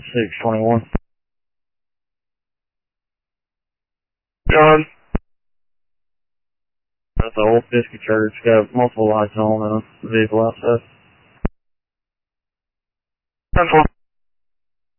621. John. That's the old Biscuit Church. Got multiple lights on and a vehicle outside. 10-4.